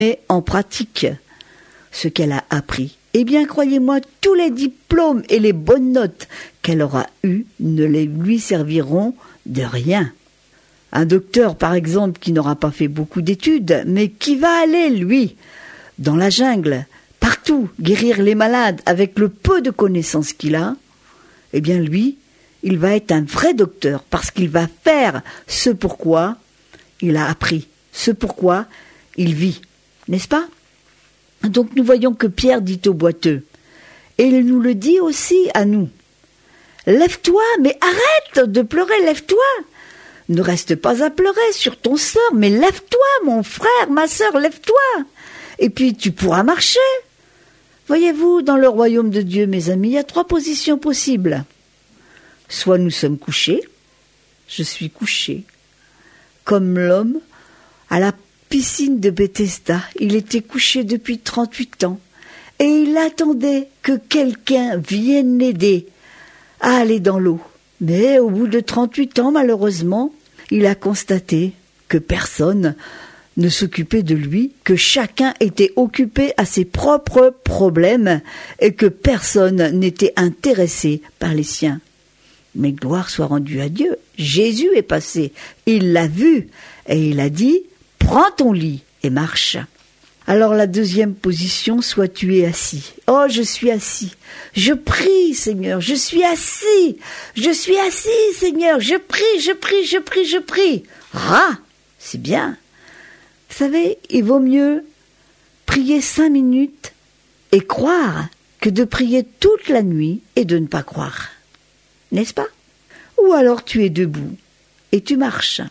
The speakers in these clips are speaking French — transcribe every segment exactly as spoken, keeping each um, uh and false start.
met en pratique ce qu'elle a appris. Eh bien, croyez-moi, tous les diplômes et les bonnes notes qu'elle aura eues ne les lui serviront de rien. Un docteur, par exemple, qui n'aura pas fait beaucoup d'études, mais qui va aller, lui, dans la jungle, partout, guérir les malades avec le peu de connaissances qu'il a, eh bien, lui, il va être un vrai docteur parce qu'il va faire ce pourquoi il a appris, ce pourquoi il vit, n'est-ce pas ? Donc nous voyons que Pierre dit au boiteux, et il nous le dit aussi à nous, « Lève-toi, mais arrête de pleurer, lève-toi ! Ne reste pas à pleurer sur ton sort, mais lève-toi, mon frère, ma sœur, lève-toi ! Et puis tu pourras marcher !» Voyez-vous, dans le royaume de Dieu, mes amis, il y a trois positions possibles. Soit nous sommes couchés, je suis couché, comme l'homme à la piscine de Bethesda. Il était couché depuis trente-huit ans et il attendait que quelqu'un vienne l'aider à aller dans l'eau. Mais au bout de trente-huit ans, malheureusement, il a constaté que personne ne s'occupait de lui, que chacun était occupé à ses propres problèmes et que personne n'était intéressé par les siens. Mais gloire soit rendue à Dieu, Jésus est passé, il l'a vu et il a dit « Prends ton lit et marche ». Alors la deuxième position, soit tu es assis. « Oh, je suis assis, je prie Seigneur, je suis assis, je suis assis Seigneur, je prie, je prie, je prie, je prie. » Ah, c'est bien. Vous savez, il vaut mieux prier cinq minutes et croire que de prier toute la nuit et de ne pas croire. N'est-ce pas ? Ou alors tu es debout et tu marches.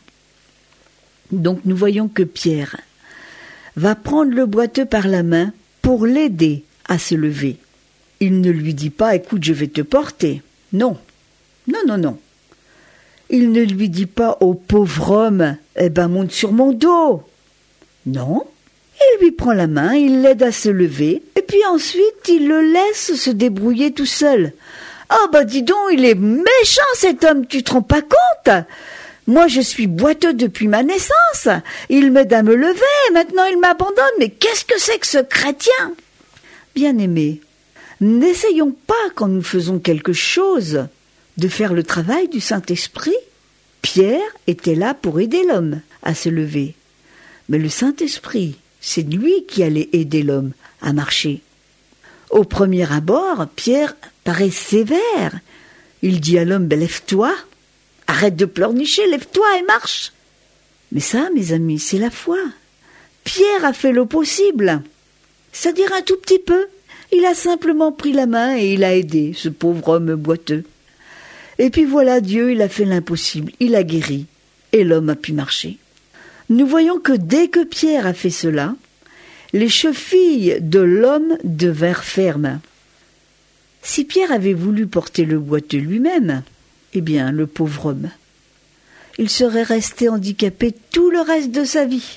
Donc nous voyons que Pierre va prendre le boiteux par la main pour l'aider à se lever. Il ne lui dit pas « Écoute, je vais te porter ». Non, non, non, non. Il ne lui dit pas au pauvre homme « Eh ben, monte sur mon dos ». Non, il lui prend la main, il l'aide à se lever et puis ensuite il le laisse se débrouiller tout seul. Oh bah dis donc, il est méchant cet homme, tu te rends pas compte ? Moi je suis boiteux depuis ma naissance, il m'aide à me lever, maintenant il m'abandonne, mais qu'est-ce que c'est que ce chrétien ? Bien-aimés, n'essayons pas quand nous faisons quelque chose de faire le travail du Saint-Esprit. Pierre était là pour aider l'homme à se lever, mais le Saint-Esprit, c'est lui qui allait aider l'homme à marcher. Au premier abord, Pierre paraît sévère. Il dit à l'homme, ben, « Lève-toi, arrête de pleurnicher, lève-toi et marche !» Mais ça, mes amis, c'est la foi. Pierre a fait le possible, c'est-à-dire un tout petit peu. Il a simplement pris la main et il a aidé ce pauvre homme boiteux. Et puis voilà, Dieu, il a fait l'impossible, il a guéri, et l'homme a pu marcher. Nous voyons que dès que Pierre a fait cela, les chevilles de l'homme devinrent fermes. Si Pierre avait voulu porter le boiteux lui-même, eh bien, le pauvre homme, il serait resté handicapé tout le reste de sa vie.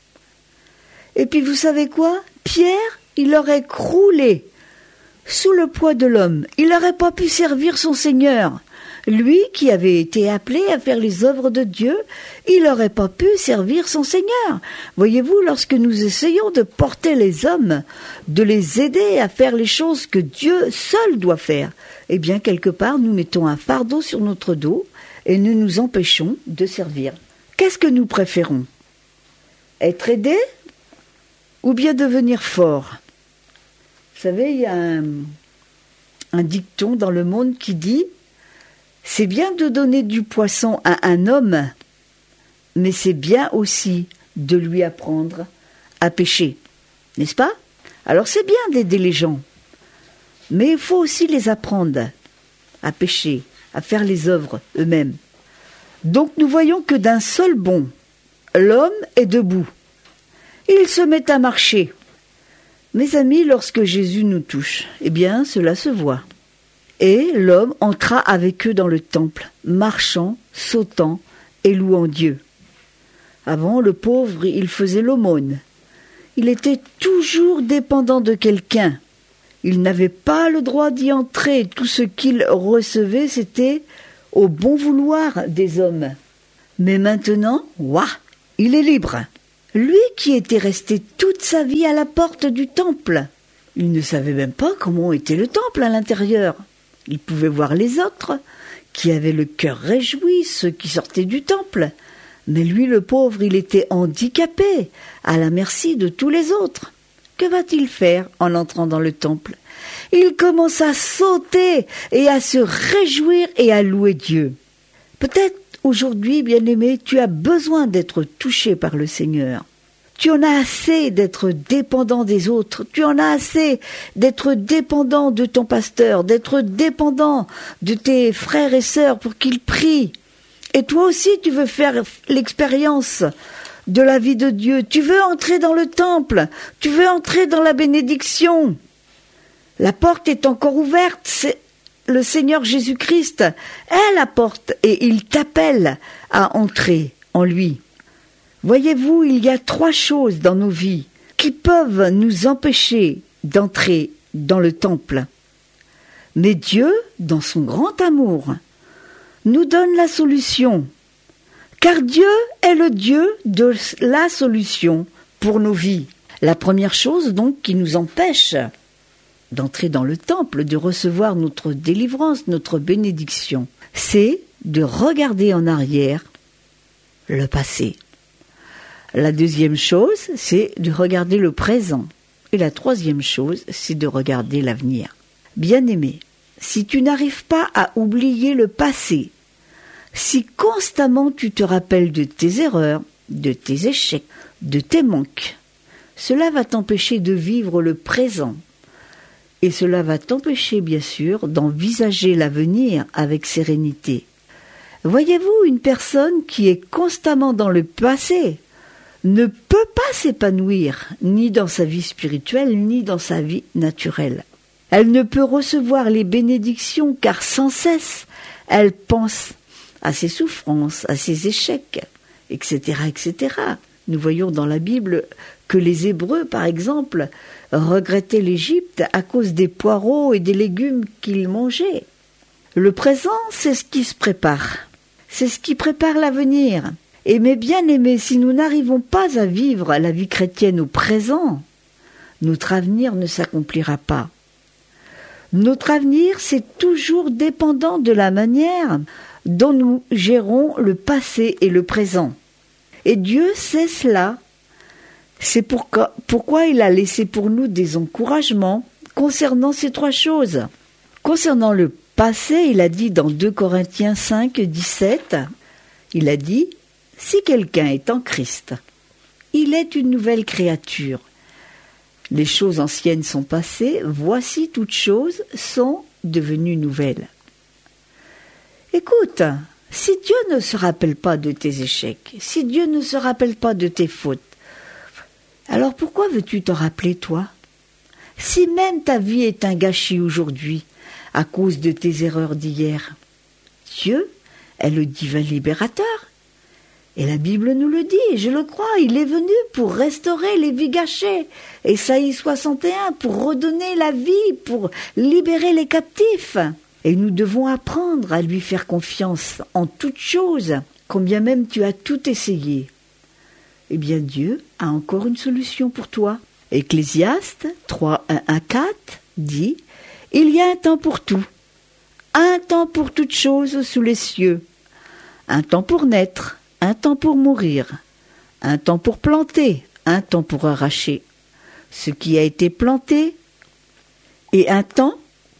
Et puis, vous savez quoi ? Pierre, il aurait croulé sous le poids de l'homme. Il n'aurait pas pu servir son Seigneur. Lui qui avait été appelé à faire les œuvres de Dieu, il n'aurait pas pu servir son Seigneur. Voyez-vous, lorsque nous essayons de porter les hommes, de les aider à faire les choses que Dieu seul doit faire, eh bien, quelque part, nous mettons un fardeau sur notre dos et nous nous empêchons de servir. Qu'est-ce que nous préférons ? Être aidés ou bien devenir forts ? Vous savez, il y a un, un dicton dans le monde qui dit « C'est bien de donner du poisson à un homme, mais c'est bien aussi de lui apprendre à pêcher. » N'est-ce pas ? Alors c'est bien d'aider les gens, mais il faut aussi les apprendre à pêcher, à faire les œuvres eux-mêmes. Donc nous voyons que d'un seul bond, l'homme est debout. Il se met à marcher. Mes amis, lorsque Jésus nous touche, eh bien cela se voit. Et l'homme entra avec eux dans le temple, marchant, sautant et louant Dieu. Avant, le pauvre, il faisait l'aumône. Il était toujours dépendant de quelqu'un. Il n'avait pas le droit d'y entrer. Tout ce qu'il recevait, c'était au bon vouloir des hommes. Mais maintenant, ouah, il est libre. Lui qui était resté toute sa vie à la porte du temple. Il ne savait même pas comment était le temple à l'intérieur. Il pouvait voir les autres, qui avaient le cœur réjoui, ceux qui sortaient du temple. Mais lui, le pauvre, il était handicapé, à la merci de tous les autres. Que va-t-il faire en entrant dans le temple? Il commence à sauter et à se réjouir et à louer Dieu. Peut-être aujourd'hui, bien-aimé, tu as besoin d'être touché par le Seigneur. Tu en as assez d'être dépendant des autres. Tu en as assez d'être dépendant de ton pasteur, d'être dépendant de tes frères et sœurs pour qu'ils prient. Et toi aussi, tu veux faire l'expérience de la vie de Dieu. Tu veux entrer dans le temple. Tu veux entrer dans la bénédiction. La porte est encore ouverte. C'est le Seigneur Jésus-Christ est la porte et il t'appelle à entrer en lui. Voyez-vous, il y a trois choses dans nos vies qui peuvent nous empêcher d'entrer dans le temple. Mais Dieu, dans son grand amour, nous donne la solution. Car Dieu est le Dieu de la solution pour nos vies. La première chose donc qui nous empêche d'entrer dans le temple, de recevoir notre délivrance, notre bénédiction, c'est de regarder en arrière le passé. La deuxième chose, c'est de regarder le présent. Et la troisième chose, c'est de regarder l'avenir. Bien-aimé, si tu n'arrives pas à oublier le passé, si constamment tu te rappelles de tes erreurs, de tes échecs, de tes manques, cela va t'empêcher de vivre le présent. Et cela va t'empêcher, bien sûr, d'envisager l'avenir avec sérénité. Voyez-vous, une personne qui est constamment dans le passé ne peut pas s'épanouir, ni dans sa vie spirituelle, ni dans sa vie naturelle. Elle ne peut recevoir les bénédictions car sans cesse, elle pense à ses souffrances, à ses échecs, et cetera, et cetera. Nous voyons dans la Bible que les Hébreux, par exemple, regrettaient l'Égypte à cause des poireaux et des légumes qu'ils mangeaient. Le présent, c'est ce qui se prépare. C'est ce qui prépare l'avenir. Et mes bien-aimés, si nous n'arrivons pas à vivre la vie chrétienne au présent, notre avenir ne s'accomplira pas. Notre avenir, c'est toujours dépendant de la manière dont nous gérons le passé et le présent. Et Dieu sait cela. C'est pourquoi, pourquoi il a laissé pour nous des encouragements concernant ces trois choses. Concernant le passé, il a dit dans deux Corinthiens cinq, dix-sept, il a dit « Si quelqu'un est en Christ, il est une nouvelle créature. Les choses anciennes sont passées, voici toutes choses sont devenues nouvelles. » Écoute, si Dieu ne se rappelle pas de tes échecs, si Dieu ne se rappelle pas de tes fautes, alors pourquoi veux-tu t'en rappeler, toi? Si même ta vie est un gâchis aujourd'hui, à cause de tes erreurs d'hier, Dieu est le divin libérateur. Et la Bible nous le dit, et je le crois, il est venu pour restaurer les vies gâchées. Ésaïe soixante et un, pour redonner la vie, pour libérer les captifs. Et nous devons apprendre à lui faire confiance en toutes choses, combien même tu as tout essayé. Eh bien Dieu a encore une solution pour toi. Ecclésiaste trois, un à quatre dit « Il y a un temps pour tout, un temps pour toutes choses sous les cieux, un temps pour naître, un temps pour mourir, un temps pour planter, un temps pour arracher ce qui a été planté, et un temps,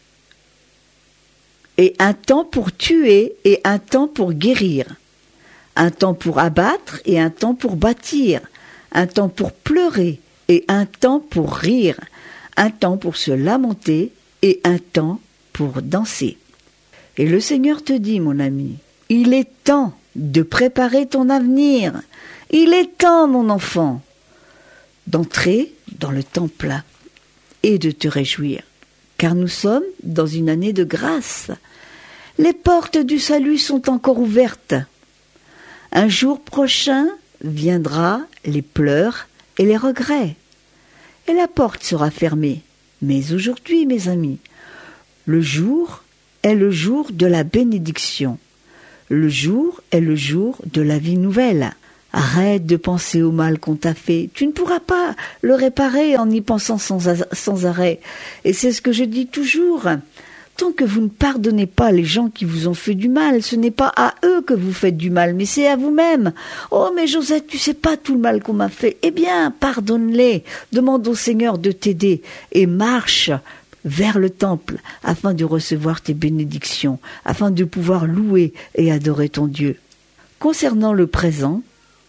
et un temps pour tuer, et un temps pour guérir, un temps pour abattre, et un temps pour bâtir, un temps pour pleurer, et un temps pour rire, un temps pour se lamenter, et un temps pour danser. » Et le Seigneur te dit, mon ami, il est temps de préparer ton avenir. Il est temps, mon enfant, d'entrer dans le temple et de te réjouir, car nous sommes dans une année de grâce. Les portes du salut sont encore ouvertes. Un jour prochain viendra les pleurs et les regrets, et la porte sera fermée. Mais aujourd'hui, mes amis, le jour est le jour de la bénédiction. Le jour est le jour de la vie nouvelle. Arrête de penser au mal qu'on t'a fait. Tu ne pourras pas le réparer en y pensant sans, sans arrêt. Et c'est ce que je dis toujours. Tant que vous ne pardonnez pas les gens qui vous ont fait du mal, ce n'est pas à eux que vous faites du mal, mais c'est à vous-même. Oh, mais Josette, tu sais pas tout le mal qu'on m'a fait. Eh bien, pardonne-les. Demande au Seigneur de t'aider et marche vers le temple afin de recevoir tes bénédictions, afin de pouvoir louer et adorer ton Dieu. Concernant le présent,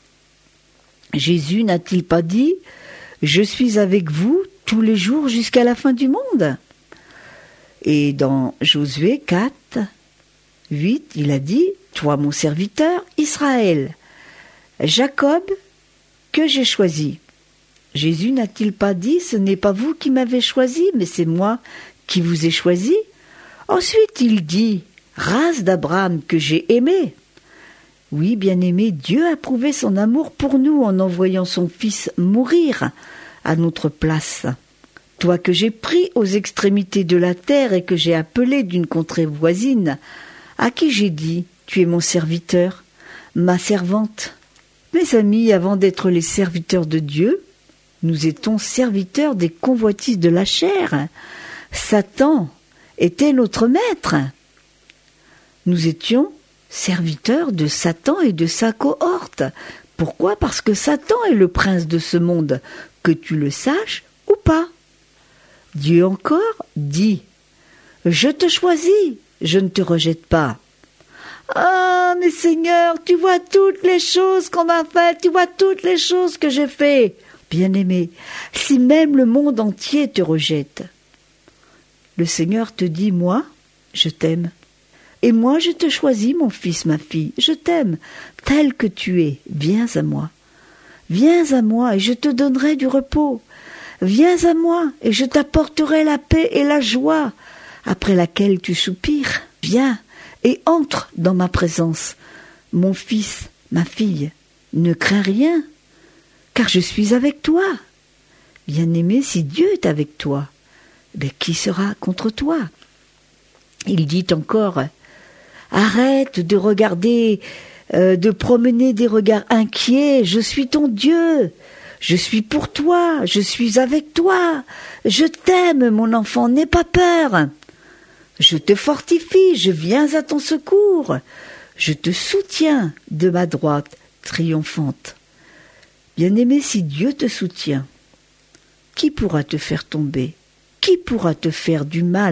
Jésus n'a-t-il pas dit « Je suis avec vous tous les jours jusqu'à la fin du monde » ? Et dans Josué quatre, huit, il a dit « Toi mon serviteur, Israël, Jacob, que j'ai choisi. » Jésus n'a-t-il pas dit « Ce n'est pas vous qui m'avez choisi, mais c'est moi qui vous ai choisi » ? Ensuite il dit « Race d'Abraham que j'ai aimé. » Oui, bien-aimé, Dieu a prouvé son amour pour nous en envoyant son Fils mourir à notre place. Toi que j'ai pris aux extrémités de la terre et que j'ai appelé d'une contrée voisine, à qui j'ai dit « Tu es mon serviteur, ma servante ». Mes amis, avant d'être les serviteurs de Dieu, nous étions serviteurs des convoitises de la chair. Satan était notre maître. Nous étions serviteurs de Satan et de sa cohorte. Pourquoi ? Parce que Satan est le prince de ce monde, que tu le saches ou pas. Dieu encore dit « Je te choisis, je ne te rejette pas. » Ah, mais Seigneur, tu vois toutes les choses qu'on m'a faites, tu vois toutes les choses que j'ai faites. Bien-aimé, si même le monde entier te rejette, le Seigneur te dit « Moi, je t'aime. Et moi, je te choisis, mon fils, ma fille. Je t'aime, tel que tu es. Viens à moi. Viens à moi et je te donnerai du repos. Viens à moi et je t'apporterai la paix et la joie après laquelle tu soupires. Viens et entre dans ma présence. Mon fils, ma fille, ne crains rien, car je suis avec toi. Bien-aimé, si Dieu est avec toi, ben qui sera contre toi ? Il dit encore, arrête de regarder, euh, de promener des regards inquiets, je suis ton Dieu. Je suis pour toi, je suis avec toi, je t'aime, mon enfant, n'aie pas peur. Je te fortifie, je viens à ton secours, je te soutiens de ma droite triomphante. Bien-aimé, si Dieu te soutient, qui pourra te faire tomber ? Qui pourra te faire du mal ?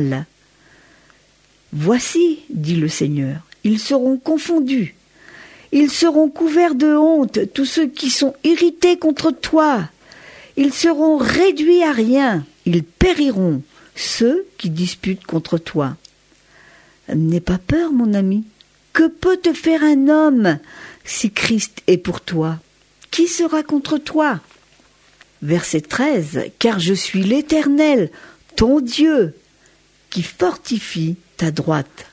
Voici, dit le Seigneur, ils seront confondus. Ils seront couverts de honte, tous ceux qui sont irrités contre toi. Ils seront réduits à rien. Ils périront, ceux qui disputent contre toi. N'aie pas peur, mon ami. Que peut te faire un homme si Christ est pour toi ? Qui sera contre toi ? Verset treize. Car je suis l'Éternel, ton Dieu, qui fortifie ta droite.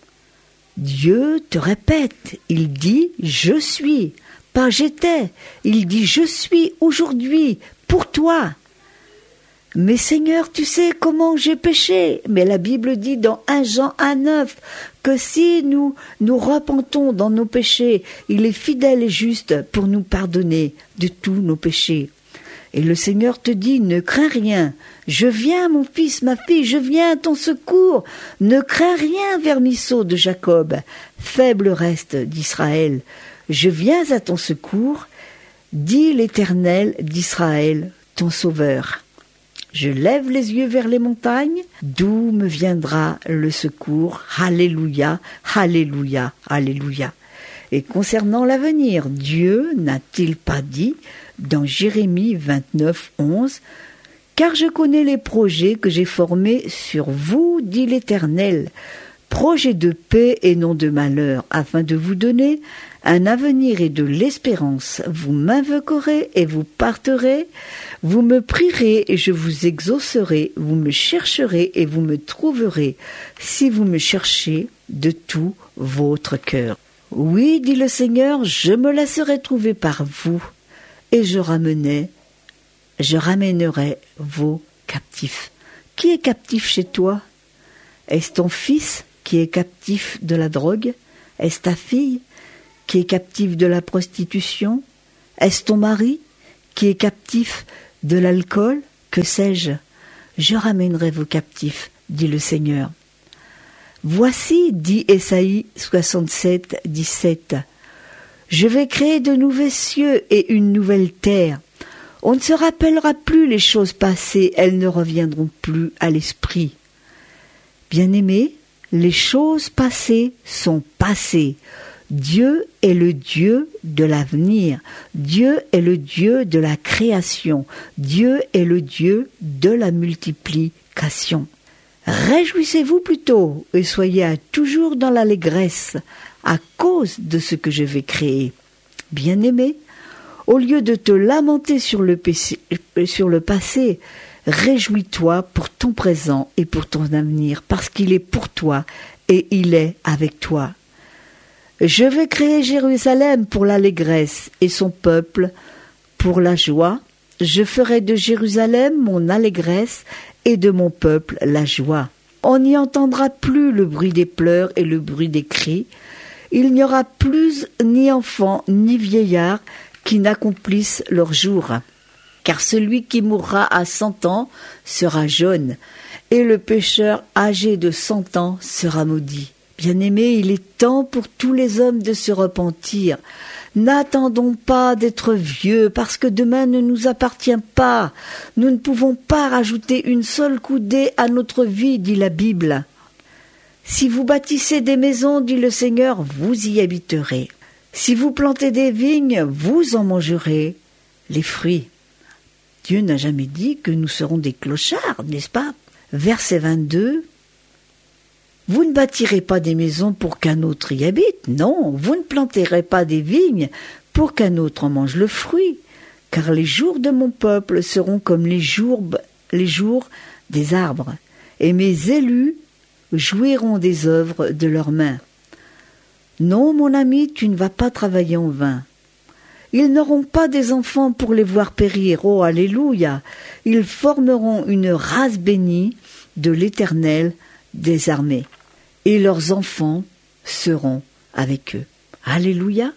Dieu te répète, il dit « je suis », pas « j'étais », il dit « je suis aujourd'hui pour toi ». Mais Seigneur, tu sais comment j'ai péché. Mais la Bible dit dans un Jean un neuf que si nous nous repentons dans nos péchés, il est fidèle et juste pour nous pardonner de tous nos péchés. Et le Seigneur te dit, ne crains rien, je viens mon fils, ma fille, je viens à ton secours, ne crains rien vermisseau de Jacob, faible reste d'Israël, je viens à ton secours, dit l'Éternel d'Israël, ton sauveur. Je lève les yeux vers les montagnes, d'où me viendra le secours, alléluia, alléluia, alléluia. Et concernant l'avenir, Dieu n'a-t-il pas dit dans Jérémie vingt-neuf, onze, « Car je connais les projets que j'ai formés sur vous, dit l'Éternel, projets de paix et non de malheur, afin de vous donner un avenir et de l'espérance. Vous m'invoquerez et vous partirez, vous me prierez et je vous exaucerai, vous me chercherez et vous me trouverez, si vous me cherchez de tout votre cœur. Oui, dit le Seigneur, je me laisserai trouver par vous, et je ramenai, je ramènerai vos captifs. Qui est captif chez toi ? Est-ce ton fils qui est captif de la drogue ? Est-ce ta fille qui est captive de la prostitution ? Est-ce ton mari qui est captif de l'alcool? Que sais-je? Je ramènerai vos captifs, dit le Seigneur. Voici, dit Ésaïe soixante-sept, dix-sept, je vais créer de nouveaux cieux et une nouvelle terre. On ne se rappellera plus les choses passées, elles ne reviendront plus à l'esprit. Bien-aimés, les choses passées sont passées. Dieu est le Dieu de l'avenir. Dieu est le Dieu de la création. Dieu est le Dieu de la multiplication. Réjouissez-vous plutôt et soyez à toujours dans l'allégresse à cause de ce que je vais créer. Bien-aimé, au lieu de te lamenter sur le, passé, sur le passé, réjouis-toi pour ton présent et pour ton avenir, parce qu'il est pour toi et il est avec toi. Je vais créer Jérusalem pour l'allégresse et son peuple pour la joie. Je ferai de Jérusalem mon allégresse et de mon peuple la joie. On n'y entendra plus le bruit des pleurs et le bruit des cris. Il n'y aura plus ni enfants ni vieillards qui n'accomplissent leur jour. Car celui qui mourra à cent ans sera jeune, et le pécheur âgé de cent ans sera maudit. Bien-aimés, il est temps pour tous les hommes de se repentir. N'attendons pas d'être vieux, parce que demain ne nous appartient pas. Nous ne pouvons pas rajouter une seule coudée à notre vie, dit la Bible. Si vous bâtissez des maisons, dit le Seigneur, vous y habiterez. Si vous plantez des vignes, vous en mangerez les fruits. Dieu n'a jamais dit que nous serons des clochards, n'est-ce pas? Verset vingt-deux. Vous ne bâtirez pas des maisons pour qu'un autre y habite, non, vous ne planterez pas des vignes pour qu'un autre en mange le fruit, car les jours de mon peuple seront comme les jours, les jours des arbres, et mes élus jouiront des œuvres de leurs mains. Non, mon ami, tu ne vas pas travailler en vain. Ils n'auront pas des enfants pour les voir périr, oh, alléluia. Ils formeront une race bénie de l'Éternel des armées, et leurs enfants seront avec eux. Alléluia.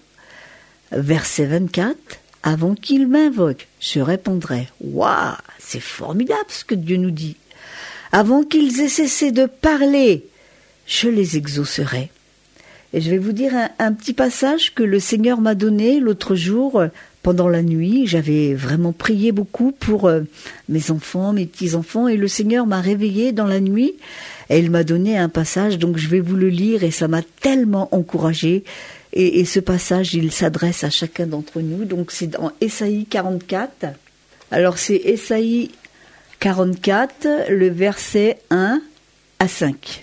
Verset vingt-quatre. Avant qu'ils m'invoquent, je répondrai. Waouh, c'est formidable ce que Dieu nous dit. Avant qu'ils aient cessé de parler, je les exaucerai. Et je vais vous dire un, un petit passage que le Seigneur m'a donné l'autre jour pendant la nuit. J'avais vraiment prié beaucoup pour euh, mes enfants, mes petits-enfants, et le Seigneur m'a réveillée dans la nuit et il m'a donné un passage, donc je vais vous le lire et ça m'a tellement encouragée. Et, et ce passage, il s'adresse à chacun d'entre nous, donc c'est dans Ésaïe quarante-quatre. Alors c'est Ésaïe quarante-quatre, le verset un à cinq.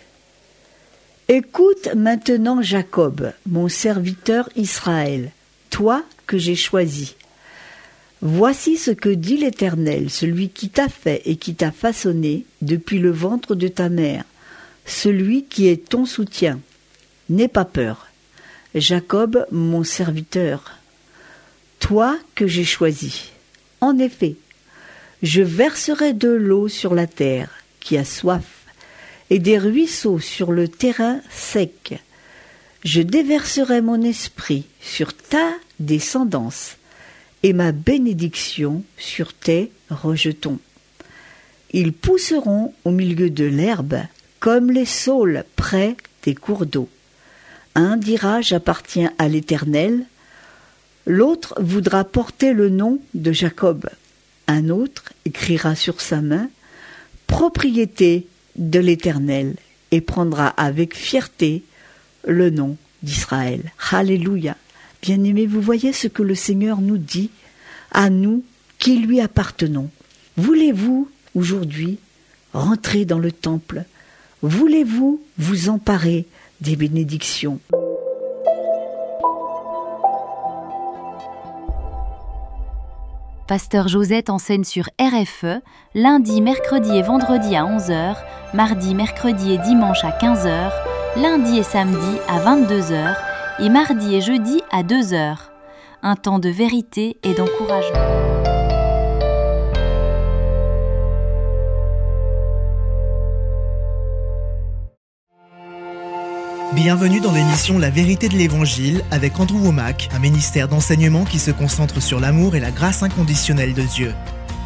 Écoute maintenant Jacob, mon serviteur Israël, toi que j'ai choisi. Voici ce que dit l'Éternel, celui qui t'a fait et qui t'a façonné depuis le ventre de ta mère, celui qui est ton soutien. N'aie pas peur, Jacob, mon serviteur, toi que j'ai choisi. En effet, je verserai de l'eau sur la terre qui a soif, et des ruisseaux sur le terrain sec. Je déverserai mon esprit sur ta descendance et ma bénédiction sur tes rejetons. Ils pousseront au milieu de l'herbe comme les saules près des cours d'eau. Un dira « J'appartiens à l'Éternel », l'autre voudra porter le nom de Jacob. Un autre écrira sur sa main « Propriété de l'Éternel » et prendra avec fierté le nom d'Israël. Alléluia. Bien-aimés, vous voyez ce que le Seigneur nous dit à nous qui lui appartenons. Voulez-vous aujourd'hui rentrer dans le temple? Voulez-vous vous emparer des bénédictions? Pasteur Josette enseigne sur R F E, lundi, mercredi et vendredi à onze heures, mardi, mercredi et dimanche à quinze heures, lundi et samedi à vingt-deux heures et mardi et jeudi à deux heures. Un temps de vérité et d'encouragement. Bienvenue dans l'émission La Vérité de l'Évangile avec Andrew Wommack, un ministère d'enseignement qui se concentre sur l'amour et la grâce inconditionnelle de Dieu.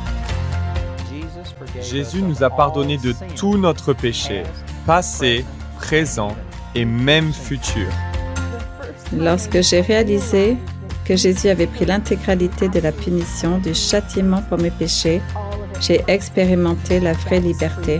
Jésus nous a pardonné de tout notre péché, passé, présent et même futur. Lorsque j'ai réalisé que Jésus avait pris l'intégralité de la punition, du châtiment pour mes péchés, j'ai expérimenté la vraie liberté.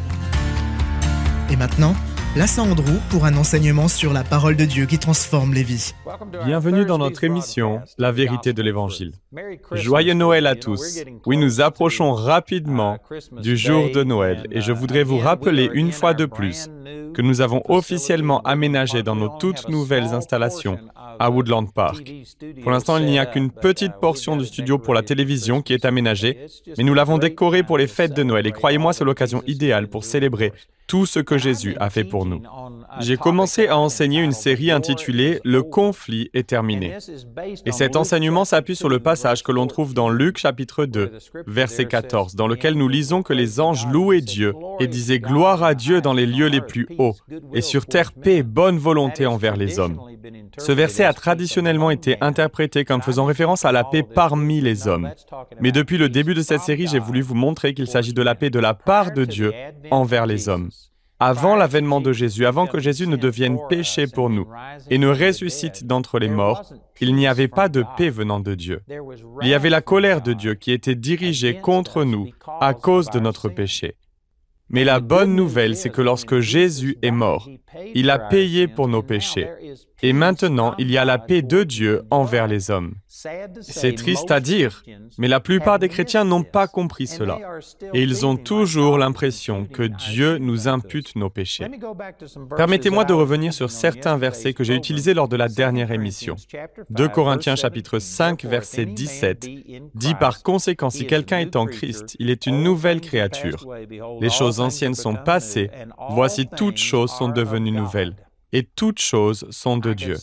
Et maintenant, place à Andrew pour un enseignement sur la parole de Dieu qui transforme les vies. Bienvenue dans notre émission La Vérité de l'Évangile. Joyeux Noël à tous. Oui, nous approchons rapidement du jour de Noël et je voudrais vous rappeler une fois de plus que nous avons officiellement aménagé dans nos toutes nouvelles installations à Woodland Park. Pour l'instant, il n'y a qu'une petite portion du studio pour la télévision qui est aménagée, mais nous l'avons décoré pour les fêtes de Noël et croyez-moi, c'est l'occasion idéale pour célébrer tout ce que Jésus a fait pour nous. J'ai commencé à enseigner une série intitulée « Le conflit est terminé ». Et cet enseignement s'appuie sur le passage que l'on trouve dans Luc chapitre deux, verset quatorze, dans lequel nous lisons que les anges louaient Dieu et disaient « Gloire à Dieu dans les lieux les plus hauts, et sur terre paix et bonne volonté envers les hommes ». Ce verset a traditionnellement été interprété comme faisant référence à la paix parmi les hommes. Mais depuis le début de cette série, j'ai voulu vous montrer qu'il s'agit de la paix de la part de Dieu envers les hommes. Avant l'avènement de Jésus, avant que Jésus ne devienne péché pour nous et ne ressuscite d'entre les morts, il n'y avait pas de paix venant de Dieu. Il y avait la colère de Dieu qui était dirigée contre nous à cause de notre péché. Mais la bonne nouvelle, c'est que lorsque Jésus est mort, il a payé pour nos péchés. Et maintenant, il y a la paix de Dieu envers les hommes. C'est triste à dire, mais la plupart des chrétiens n'ont pas compris cela. Et ils ont toujours l'impression que Dieu nous impute nos péchés. Permettez-moi de revenir sur certains versets que j'ai utilisés lors de la dernière émission. deux Corinthiens chapitre cinq, verset dix-sept, dit par conséquent, si quelqu'un est en Christ, il est une nouvelle créature. Les choses anciennes sont passées, voici toutes choses sont devenues nouvelles. Et toutes choses sont de Dieu.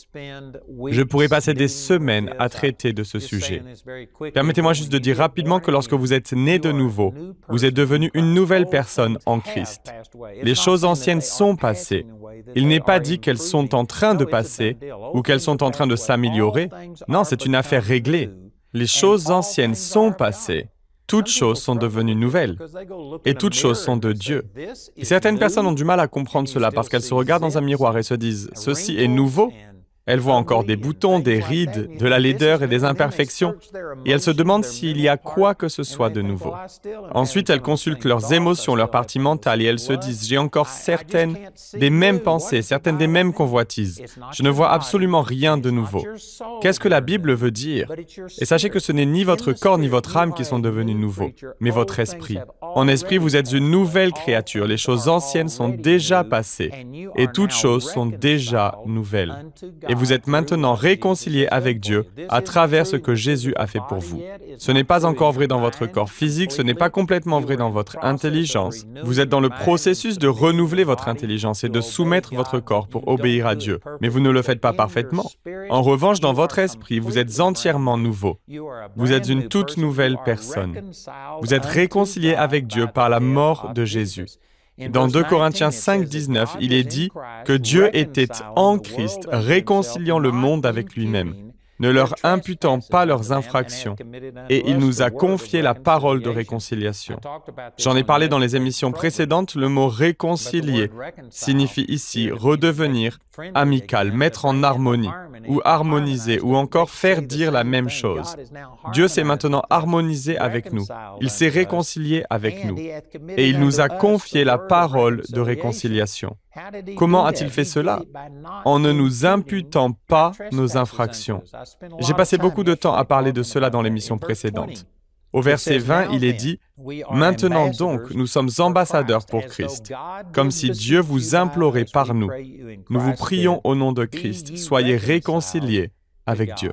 Je pourrais passer des semaines à traiter de ce sujet. Permettez-moi juste de dire rapidement que lorsque vous êtes né de nouveau, vous êtes devenu une nouvelle personne en Christ. Les choses anciennes sont passées. Il n'est pas dit qu'elles sont en train de passer ou qu'elles sont en train de s'améliorer. Non, c'est une affaire réglée. Les choses anciennes sont passées. Toutes choses sont devenues nouvelles, et toutes choses sont de Dieu. Et certaines personnes ont du mal à comprendre cela parce qu'elles se regardent dans un miroir et se disent « Ceci est nouveau ». Elles voient encore des boutons, des rides, de la laideur et des imperfections, et elles se demandent s'il y a quoi que ce soit de nouveau. Ensuite, elles consultent leurs émotions, leur partie mentale, et elles se disent « J'ai encore certaines des mêmes pensées, certaines des mêmes convoitises. Je ne vois absolument rien de nouveau. » Qu'est-ce que la Bible veut dire? Et sachez que ce n'est ni votre corps ni votre âme qui sont devenus nouveaux, mais votre esprit. En esprit, vous êtes une nouvelle créature. Les choses anciennes sont déjà passées, et toutes choses sont déjà nouvelles. Et vous êtes maintenant réconciliés avec Dieu à travers ce que Jésus a fait pour vous. Ce n'est pas encore vrai dans votre corps physique, ce n'est pas complètement vrai dans votre intelligence. Vous êtes dans le processus de renouveler votre intelligence et de soumettre votre corps pour obéir à Dieu. Mais vous ne le faites pas parfaitement. En revanche, dans votre esprit, vous êtes entièrement nouveau. Vous êtes une toute nouvelle personne. Vous êtes réconciliés avec Dieu par la mort de Jésus. Dans deux Corinthiens cinq, dix-neuf, il est dit que Dieu était en Christ, réconciliant le monde avec lui-même, ne leur imputant pas leurs infractions, et il nous a confié la parole de réconciliation. J'en ai parlé dans les émissions précédentes, le mot « réconcilier » signifie ici redevenir amical, mettre en harmonie, ou harmoniser, ou encore faire dire la même chose. Dieu s'est maintenant harmonisé avec nous, il s'est réconcilié avec nous, et il nous a confié la parole de réconciliation. Comment a-t-il fait cela? En ne nous imputant pas nos infractions. J'ai passé beaucoup de temps à parler de cela dans l'émission précédente. Au verset vingt, il est dit « Maintenant donc, nous sommes ambassadeurs pour Christ, comme si Dieu vous implorait par nous. Nous vous prions au nom de Christ, soyez réconciliés avec Dieu. »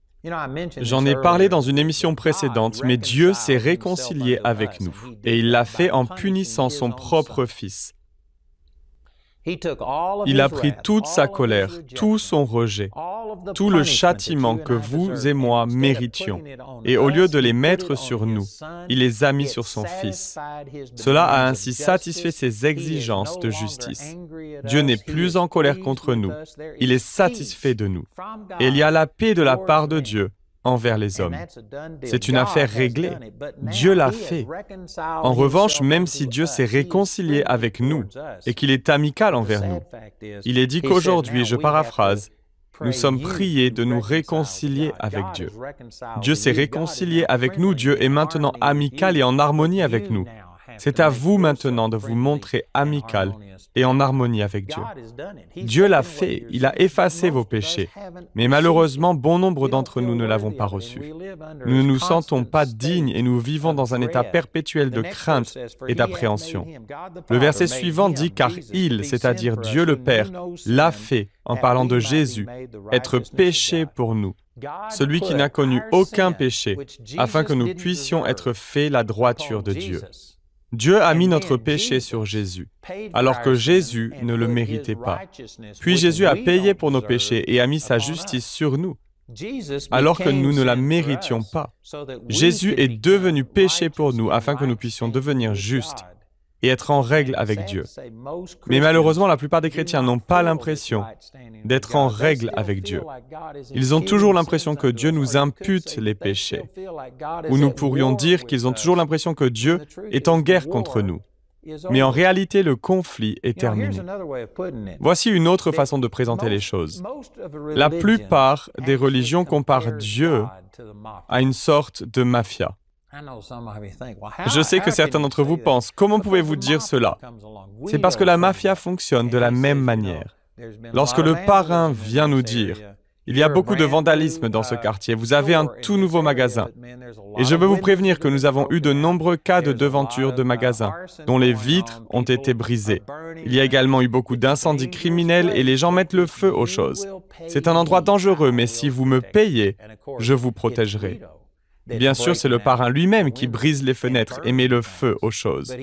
J'en ai parlé dans une émission précédente, mais Dieu s'est réconcilié avec nous, et il l'a fait en punissant son propre Fils. Il a pris toute sa colère, tout son rejet, tout le châtiment que vous et moi méritions, et au lieu de les mettre sur nous, il les a mis sur son Fils. Cela a ainsi satisfait ses exigences de justice. Dieu n'est plus en colère contre nous, il est satisfait de nous. Et il y a la paix de la part de Dieu envers les hommes. C'est une affaire réglée. Dieu l'a fait. En revanche, même si Dieu s'est réconcilié avec nous et qu'il est amical envers nous, il est dit qu'aujourd'hui, je paraphrase, nous sommes priés de nous réconcilier avec Dieu. Dieu s'est réconcilié avec nous, Dieu est maintenant amical et en harmonie avec nous. C'est à vous maintenant de vous montrer amical et en harmonie avec Dieu. Dieu l'a fait, il a effacé vos péchés, mais malheureusement, bon nombre d'entre nous ne l'avons pas reçu. Nous ne nous sentons pas dignes et nous vivons dans un état perpétuel de crainte et d'appréhension. Le verset suivant dit « Car il, c'est-à-dire Dieu le Père, l'a fait, en parlant de Jésus, être péché pour nous, celui qui n'a connu aucun péché, afin que nous puissions être faits la droiture de Dieu. » Dieu a mis notre péché sur Jésus, alors que Jésus ne le méritait pas. Puis Jésus a payé pour nos péchés et a mis sa justice sur nous, alors que nous ne la méritions pas. Jésus est devenu péché pour nous afin que nous puissions devenir justes et être en règle avec Dieu. Mais malheureusement, la plupart des chrétiens n'ont pas l'impression d'être en règle avec Dieu. Ils ont toujours l'impression que Dieu nous impute les péchés. Ou nous pourrions dire qu'ils ont toujours l'impression que Dieu est en guerre contre nous. Mais en réalité, le conflit est terminé. Voici une autre façon de présenter les choses. La plupart des religions comparent Dieu à une sorte de mafia. Je sais que certains d'entre vous pensent, comment pouvez-vous dire cela? C'est parce que la mafia fonctionne de la même manière. Lorsque le parrain vient nous dire, il y a beaucoup de vandalisme dans ce quartier, vous avez un tout nouveau magasin. Et je veux vous prévenir que nous avons eu de nombreux cas de devanture de magasins, dont les vitres ont été brisées. Il y a également eu beaucoup d'incendies criminels et les gens mettent le feu aux choses. C'est un endroit dangereux, mais si vous me payez, je vous protégerai. Bien sûr, c'est le parrain lui-même qui brise les fenêtres et met le feu aux choses.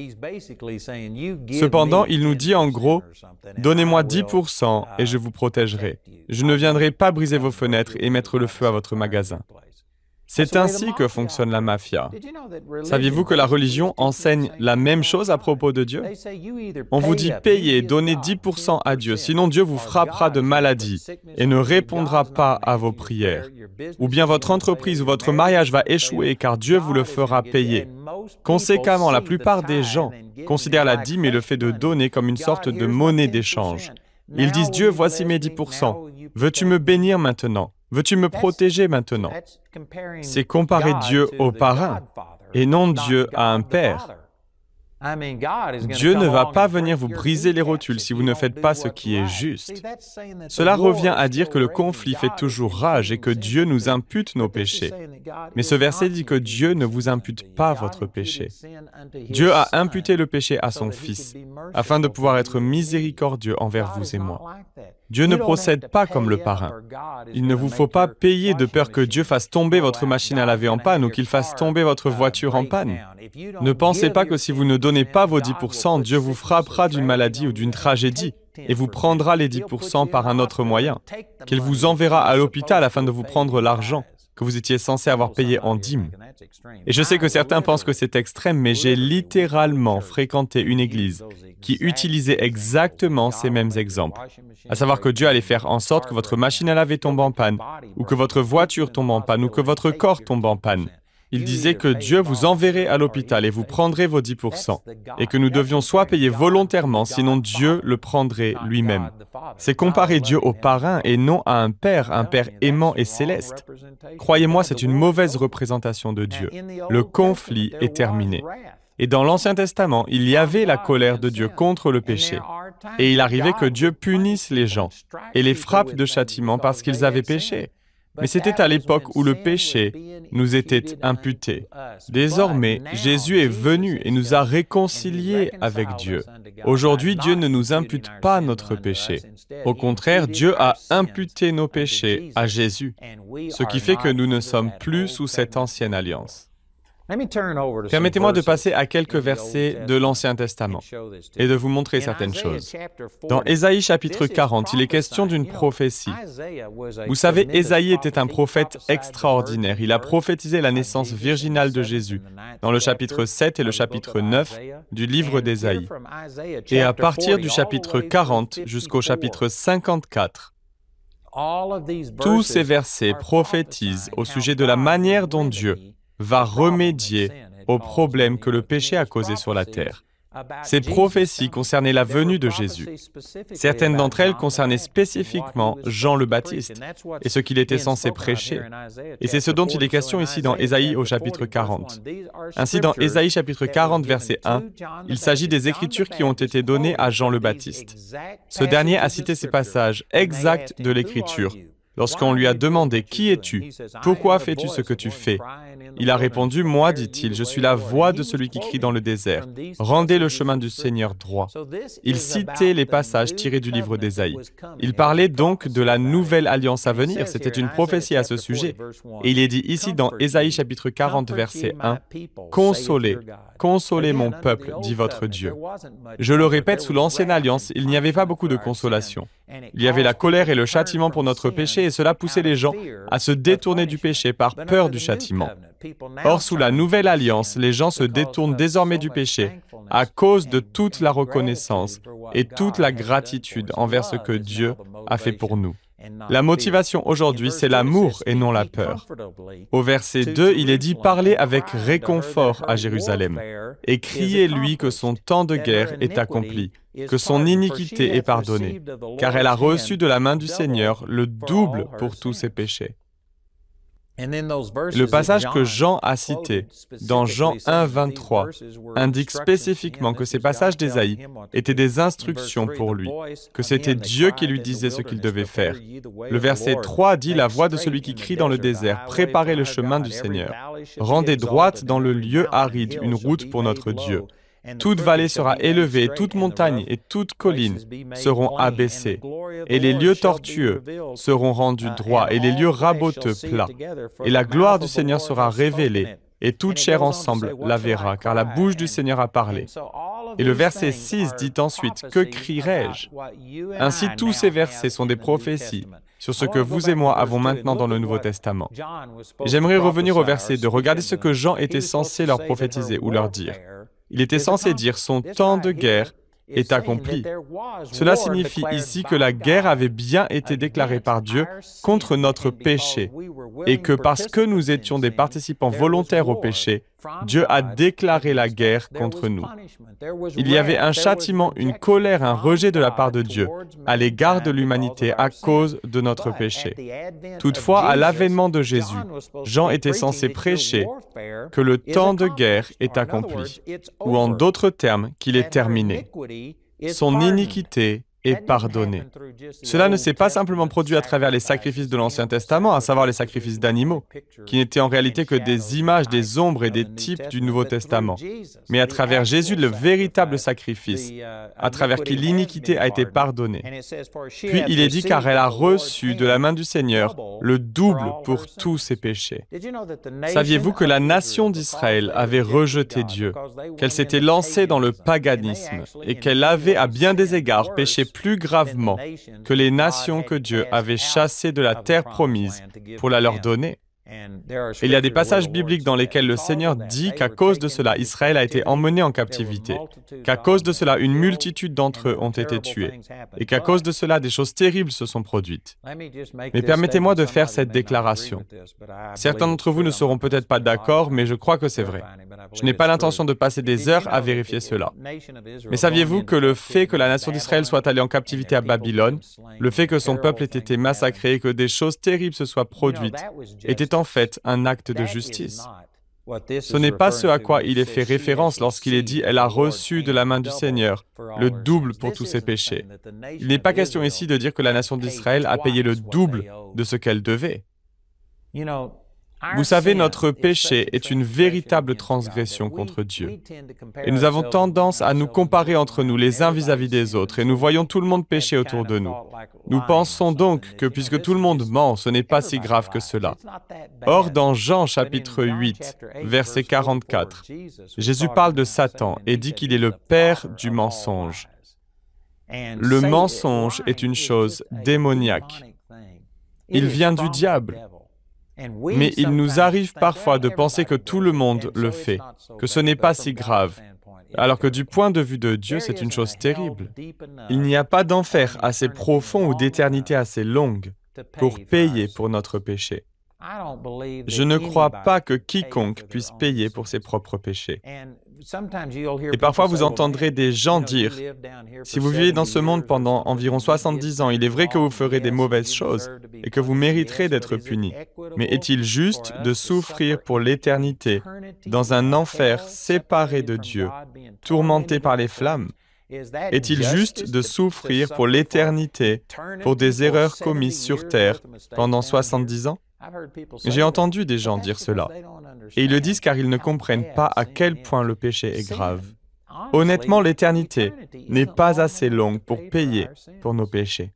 Cependant, il nous dit en gros, « Donnez-moi dix pour cent et je vous protégerai. Je ne viendrai pas briser vos fenêtres et mettre le feu à votre magasin. » C'est ainsi que fonctionne la mafia. Saviez-vous que la religion enseigne la même chose à propos de Dieu? On vous dit payez, donnez dix pour cent à Dieu, sinon Dieu vous frappera de maladie et ne répondra pas à vos prières. Ou bien votre entreprise ou votre mariage va échouer car Dieu vous le fera payer. Conséquemment, la plupart des gens considèrent la dîme et le fait de donner comme une sorte de monnaie d'échange. Ils disent Dieu, voici mes dix pour cent. Veux-tu me bénir maintenant? Veux-tu me protéger maintenant? C'est comparer Dieu au parrain et non Dieu à un père. Dieu ne va pas venir vous briser les rotules si vous ne faites pas ce qui est juste. Cela revient à dire que le conflit fait toujours rage et que Dieu nous impute nos péchés. Mais ce verset dit que Dieu ne vous impute pas votre péché. Dieu a imputé le péché à son Fils, afin de pouvoir être miséricordieux envers vous et moi. Dieu ne procède pas comme le parrain. Il ne vous faut pas payer de peur que Dieu fasse tomber votre machine à laver en panne ou qu'il fasse tomber votre voiture en panne. Ne pensez pas que si vous ne donnez pas vos dix pour cent, Dieu vous frappera d'une maladie ou d'une tragédie et vous prendra les dix pour cent par un autre moyen, qu'il vous enverra à l'hôpital afin de vous prendre l'argent que vous étiez censé avoir payé en dîmes. Et je sais que certains pensent que c'est extrême, mais j'ai littéralement fréquenté une église qui utilisait exactement ces mêmes exemples, à savoir que Dieu allait faire en sorte que votre machine à laver tombe en panne, ou que votre voiture tombe en panne, ou que votre corps tombe en panne. Il disait que Dieu vous enverrait à l'hôpital et vous prendrez vos dix pour cent, et que nous devions soit payer volontairement, sinon Dieu le prendrait lui-même. C'est comparer Dieu au parrain et non à un père, un père aimant et céleste. Croyez-moi, c'est une mauvaise représentation de Dieu. Le conflit est terminé. Et dans l'Ancien Testament, il y avait la colère de Dieu contre le péché. Et il arrivait que Dieu punisse les gens et les frappe de châtiment parce qu'ils avaient péché. Mais c'était à l'époque où le péché nous était imputé. Désormais, Jésus est venu et nous a réconciliés avec Dieu. Aujourd'hui, Dieu ne nous impute pas notre péché. Au contraire, Dieu a imputé nos péchés à Jésus, ce qui fait que nous ne sommes plus sous cette ancienne alliance. Permettez-moi de passer à quelques versets de l'Ancien Testament et de vous montrer certaines choses. Dans Ésaïe chapitre quarante, il est question d'une prophétie. Vous savez, Ésaïe était un prophète extraordinaire. Il a prophétisé la naissance virginale de Jésus dans le chapitre sept et le chapitre neuf du livre d'Ésaïe. Et à partir du chapitre quarante jusqu'au chapitre cinquante-quatre, tous ces versets prophétisent au sujet de la manière dont Dieu va remédier aux problèmes que le péché a causés sur la terre. Ces prophéties concernaient la venue de Jésus. Certaines d'entre elles concernaient spécifiquement Jean le Baptiste et ce qu'il était censé prêcher. Et c'est ce dont il est question ici dans Ésaïe au chapitre quarante. Ainsi, dans Ésaïe chapitre quarante, verset un, il s'agit des Écritures qui ont été données à Jean le Baptiste. Ce dernier a cité ces passages exacts de l'Écriture. Lorsqu'on lui a demandé « Qui es-tu ? Pourquoi fais-tu ce que tu fais ?» Il a répondu « Moi, dit-il, je suis la voix de celui qui crie dans le désert. Rendez le chemin du Seigneur droit. » Il citait les passages tirés du livre d'Ésaïe. Il parlait donc de la nouvelle alliance à venir. C'était une prophétie à ce sujet. Et il est dit ici dans Ésaïe chapitre quarante, verset un, « Consolez, consolez mon peuple, dit votre Dieu. » Je le répète, sous l'ancienne alliance, il n'y avait pas beaucoup de consolation. Il y avait la colère et le châtiment pour notre péché, et cela poussait les gens à se détourner du péché par peur du châtiment. Or, sous la nouvelle alliance, les gens se détournent désormais du péché à cause de toute la reconnaissance et toute la gratitude envers ce que Dieu a fait pour nous. La motivation aujourd'hui, c'est l'amour et non la peur. Au verset deux, il est dit « Parlez avec réconfort à Jérusalem et criez-lui que son temps de guerre est accompli, que son iniquité est pardonnée, car elle a reçu de la main du Seigneur le double pour tous ses péchés. » Le passage que Jean a cité, dans Jean un, vingt-trois, indique spécifiquement que ces passages d'Ésaïe étaient des instructions pour lui, que c'était Dieu qui lui disait ce qu'il devait faire. Le verset trois dit « La voix de celui qui crie dans le désert, préparez le chemin du Seigneur. Rendez droite dans le lieu aride une route pour notre Dieu. Toute vallée sera élevée, toute montagne et toute colline seront abaissées, et les lieux tortueux seront rendus droits, et les lieux raboteux plats. Et la gloire du Seigneur sera révélée, et toute chair ensemble la verra, car la bouche du Seigneur a parlé. » Et le verset six dit ensuite « Que crierai-je » Ainsi, tous ces versets sont des prophéties sur ce que vous et moi avons maintenant dans le Nouveau Testament. J'aimerais revenir au verset deux. Regardez ce que Jean était censé leur prophétiser ou leur dire. Il était censé dire « Son temps de guerre est accompli ». Cela signifie ici que la guerre avait bien été déclarée par Dieu contre notre péché et que parce que nous étions des participants volontaires au péché, Dieu a déclaré la guerre contre nous. Il y avait un châtiment, une colère, un rejet de la part de Dieu à l'égard de l'humanité à cause de notre péché. Toutefois, à l'avènement de Jésus, Jean était censé prêcher que le temps de guerre est accompli, ou en d'autres termes, qu'il est terminé. Son iniquité est pardonnée. Cela ne s'est pas simplement produit à travers les sacrifices de l'Ancien Testament, à savoir les sacrifices d'animaux, qui n'étaient en réalité que des images, des ombres et des types du Nouveau Testament, mais à travers Jésus, le véritable sacrifice, à travers qui l'iniquité a été pardonnée. Puis il est dit car elle a reçu de la main du Seigneur le double pour tous ses péchés. Saviez-vous que la nation d'Israël avait rejeté Dieu, qu'elle s'était lancée dans le paganisme et qu'elle avait à bien des égards péché plus gravement que les nations que Dieu avait chassées de la terre promise pour la leur donner? Et il y a des passages bibliques dans lesquels le Seigneur dit qu'à cause de cela, Israël a été emmené en captivité, qu'à cause de cela, une multitude d'entre eux ont été tués, et qu'à cause de cela, des choses terribles se sont produites. Mais permettez-moi de faire cette déclaration. Certains d'entre vous ne seront peut-être pas d'accord, mais je crois que c'est vrai. Je n'ai pas l'intention de passer des heures à vérifier cela. Mais saviez-vous que le fait que la nation d'Israël soit allée en captivité à Babylone, le fait que son peuple ait été massacré et que des choses terribles se soient produites, était en fait un acte de justice? Ce n'est pas ce à quoi il est fait référence lorsqu'il est dit « Elle a reçu de la main du Seigneur le double pour tous ses péchés ». Il n'est pas question ici de dire que la nation d'Israël a payé le double de ce qu'elle devait. Vous savez, notre péché est une véritable transgression contre Dieu. Et nous avons tendance à nous comparer entre nous les uns vis-à-vis des autres, et nous voyons tout le monde pécher autour de nous. Nous pensons donc que puisque tout le monde ment, ce n'est pas si grave que cela. Or, dans Jean chapitre huit, verset quarante-quatre, Jésus parle de Satan et dit qu'il est le père du mensonge. Le mensonge est une chose démoniaque. Il vient du diable. Mais il nous arrive parfois de penser que tout le monde le fait, que ce n'est pas si grave, alors que du point de vue de Dieu, c'est une chose terrible. Il n'y a pas d'enfer assez profond ou d'éternité assez longue pour payer pour notre péché. Je ne crois pas que quiconque puisse payer pour ses propres péchés. Et parfois vous entendrez des gens dire, si vous vivez dans ce monde pendant environ soixante-dix ans, il est vrai que vous ferez des mauvaises choses et que vous mériterez d'être punis. Mais est-il juste de souffrir pour l'éternité dans un enfer séparé de Dieu, tourmenté par les flammes? Est-il juste de souffrir pour l'éternité pour des erreurs commises sur terre pendant soixante-dix ans? J'ai entendu des gens dire cela, et ils le disent car ils ne comprennent pas à quel point le péché est grave. Honnêtement, l'éternité n'est pas assez longue pour payer pour nos péchés.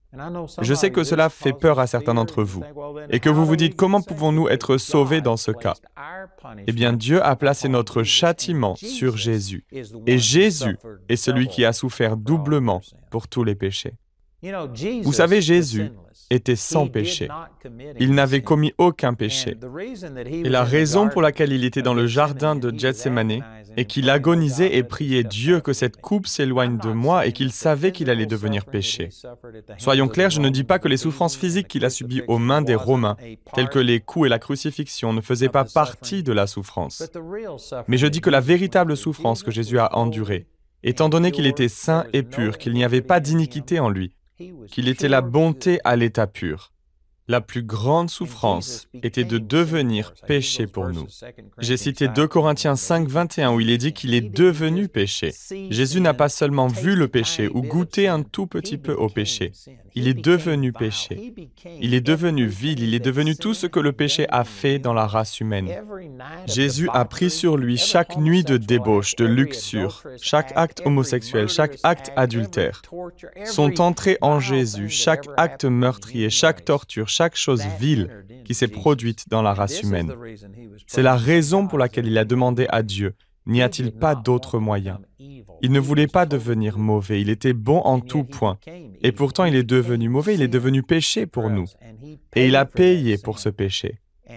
Je sais que cela fait peur à certains d'entre vous, et que vous vous dites, comment pouvons-nous être sauvés dans ce cas? Eh bien, Dieu a placé notre châtiment sur Jésus, et Jésus est celui qui a souffert doublement pour tous les péchés. Vous savez, Jésus était sans péché. Il n'avait commis aucun péché. Et la raison pour laquelle il était dans le jardin de Gethsémani est qu'il agonisait et priait Dieu que cette coupe s'éloigne de moi et qu'il savait qu'il allait devenir péché. Soyons clairs, je ne dis pas que les souffrances physiques qu'il a subies aux mains des Romains, telles que les coups et la crucifixion, ne faisaient pas partie de la souffrance. Mais je dis que la véritable souffrance que Jésus a endurée, étant donné qu'il était saint et pur, qu'il n'y avait pas d'iniquité en lui, qu'il était la bonté à l'état pur. La plus grande souffrance était de devenir péché pour nous. J'ai cité deux Corinthiens cinq, vingt et un où il est dit qu'il est devenu péché. Jésus n'a pas seulement vu le péché ou goûté un tout petit peu au péché. Il est devenu péché. Il est devenu vil, il est devenu tout ce que le péché a fait dans la race humaine. Jésus a pris sur lui chaque nuit de débauche, de luxure, chaque acte homosexuel, chaque acte adultère. Sont entrés en Jésus chaque acte meurtrier, chaque torture, chaque chose vile qui s'est produite dans la race humaine. C'est la raison pour laquelle il a demandé à Dieu, n'y a-t-il pas d'autre moyen? Il ne voulait pas devenir mauvais, il était bon en tout point. Et pourtant il est devenu mauvais, il est devenu péché pour nous. Et il a payé pour ce péché.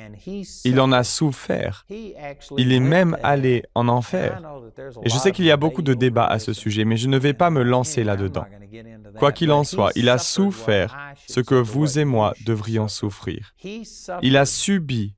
Il en a souffert. Il est même allé en enfer. Et je sais qu'il y a beaucoup de débats à ce sujet, mais je ne vais pas me lancer là-dedans. Quoi qu'il en soit, il a souffert ce que vous et moi devrions souffrir. Il a subi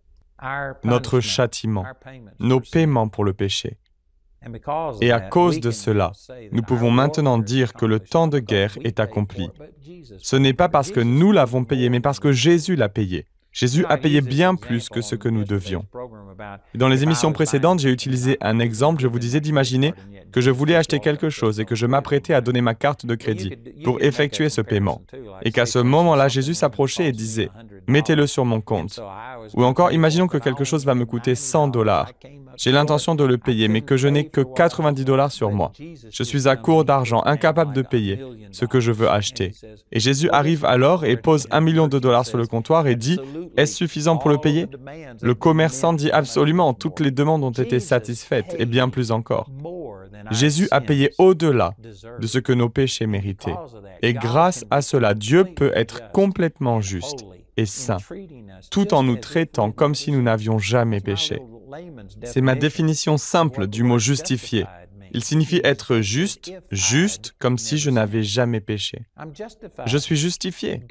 notre châtiment, nos paiements pour le péché. Et à cause de cela, nous pouvons maintenant dire que le temps de guerre est accompli. Ce n'est pas parce que nous l'avons payé, mais parce que Jésus l'a payé. Jésus a payé bien plus que ce que nous devions. Dans les émissions précédentes, j'ai utilisé un exemple. Je vous disais d'imaginer que je voulais acheter quelque chose et que je m'apprêtais à donner ma carte de crédit pour effectuer ce paiement. Et qu'à ce moment-là, Jésus s'approchait et disait « Mettez-le sur mon compte ». Ou encore, imaginons que quelque chose va me coûter cent dollars. J'ai l'intention de le payer, mais que je n'ai que quatre-vingt-dix dollars sur moi. Je suis à court d'argent, incapable de payer ce que je veux acheter. Et Jésus arrive alors et pose un million de dollars sur le comptoir et dit « Est-ce suffisant pour le payer ?» Le commerçant dit « Absolument, toutes les demandes ont été satisfaites, et bien plus encore. » Jésus a payé au-delà de ce que nos péchés méritaient. Et grâce à cela, Dieu peut être complètement juste et saint, tout en nous traitant comme si nous n'avions jamais péché. C'est ma définition simple du mot « justifié ». Il signifie être juste, juste comme si je n'avais jamais péché. Je suis justifié.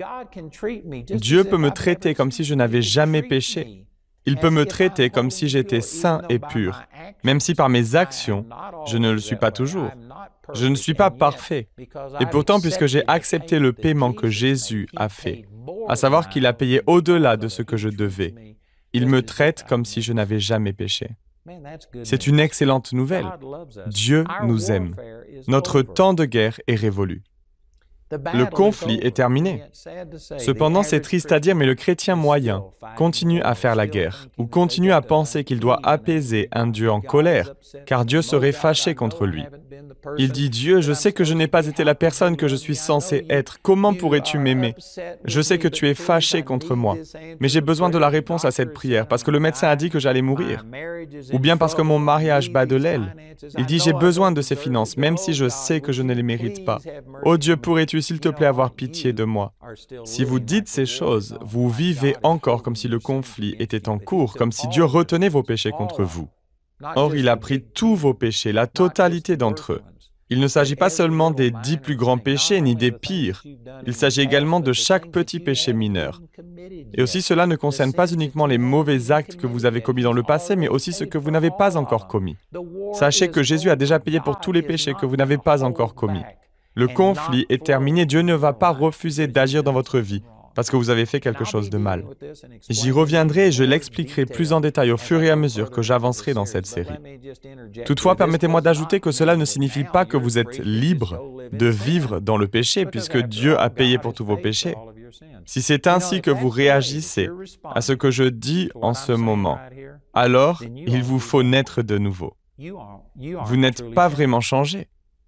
Dieu peut me traiter comme si je n'avais jamais péché. Il peut me traiter comme si j'étais saint et pur, même si par mes actions, je ne le suis pas toujours. Je ne suis pas parfait. Et pourtant, puisque j'ai accepté le paiement que Jésus a fait, à savoir qu'il a payé au-delà de ce que je devais, il me traite comme si je n'avais jamais péché. C'est une excellente nouvelle. Dieu nous aime. Notre temps de guerre est révolu. Le conflit est terminé. Cependant, c'est triste à dire, mais le chrétien moyen continue à faire la guerre, ou continue à penser qu'il doit apaiser un Dieu en colère, car Dieu serait fâché contre lui. Il dit « Dieu, je sais que je n'ai pas été la personne que je suis censé être. Comment pourrais-tu m'aimer? Je sais que tu es fâché contre moi, mais j'ai besoin de la réponse à cette prière, parce que le médecin a dit que j'allais mourir. Ou bien parce que mon mariage bat de l'aile. Il dit « J'ai besoin de ces finances, même si je sais que je ne les mérite pas. Oh Dieu, pourrais-tu s'il te plaît avoir pitié de moi? » Si vous dites ces choses, vous vivez encore comme si le conflit était en cours, comme si Dieu retenait vos péchés contre vous. Or, il a pris tous vos péchés, la totalité d'entre eux. Il ne s'agit pas seulement des dix plus grands péchés, ni des pires. Il s'agit également de chaque petit péché mineur. Et aussi, cela ne concerne pas uniquement les mauvais actes que vous avez commis dans le passé, mais aussi ceux que vous n'avez pas encore commis. Sachez que Jésus a déjà payé pour tous les péchés que vous n'avez pas encore commis. Le conflit est terminé. Dieu ne va pas refuser d'agir dans votre vie parce que vous avez fait quelque chose de mal. J'y reviendrai et je l'expliquerai plus en détail au fur et à mesure que j'avancerai dans cette série. Toutefois, permettez-moi d'ajouter que cela ne signifie pas que vous êtes libre de vivre dans le péché, puisque Dieu a payé pour tous vos péchés. Si c'est ainsi que vous réagissez à ce que je dis en ce moment, alors il vous faut naître de nouveau. Vous n'êtes pas vraiment changé.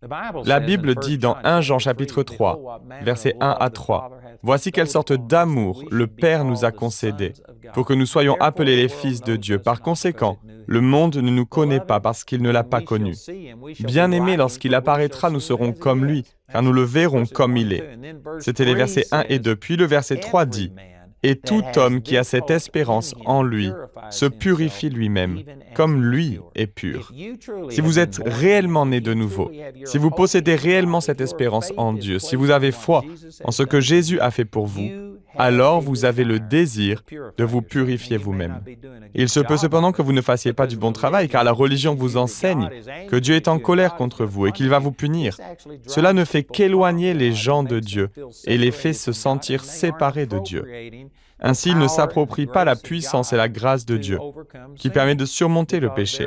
La Bible dit dans premier Jean chapitre trois, versets un à trois, « Voici quelle sorte d'amour le Père nous a concédé, pour que nous soyons appelés les fils de Dieu. Par conséquent, le monde ne nous connaît pas parce qu'il ne l'a pas connu. Bien-aimés, lorsqu'il apparaîtra, nous serons comme lui, car nous le verrons comme il est. » C'était les versets un et deux. Puis le verset trois dit, « Et tout homme qui a cette espérance en lui se purifie lui-même, comme lui est pur. » Si vous êtes réellement né de nouveau, si vous possédez réellement cette espérance en Dieu, si vous avez foi en ce que Jésus a fait pour vous, alors vous avez le désir de vous purifier vous-même. Il se peut cependant que vous ne fassiez pas du bon travail, car la religion vous enseigne que Dieu est en colère contre vous et qu'il va vous punir. Cela ne fait qu'éloigner les gens de Dieu et les fait se sentir séparés de Dieu. Ainsi, ils ne s'approprient pas la puissance et la grâce de Dieu, qui permet de surmonter le péché.